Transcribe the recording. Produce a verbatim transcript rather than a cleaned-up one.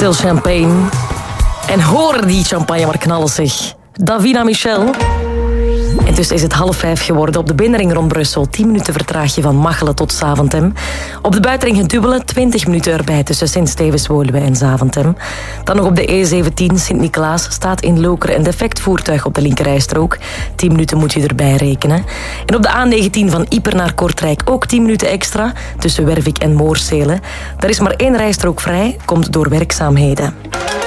Stil Champagne. En hoor die champagne maar knallen zeg. Davina Michel. Intussen is het half vijf geworden op de binnenring rond Brussel. tien minuten vertraag je van Machelen tot Zaventem. Op de buitenring het dubbele, twintig minuten erbij tussen Sint-Stevens-Woluwe en Zaventem. Dan nog op de E zeventien Sint-Niklaas staat in Lokeren een defect voertuig op de linkerrijstrook. tien minuten moet je erbij rekenen. En op de A negentien van Ieper naar Kortrijk ook tien minuten extra tussen Wervik en Moorsele. Daar is maar één rijstrook vrij, komt door werkzaamheden.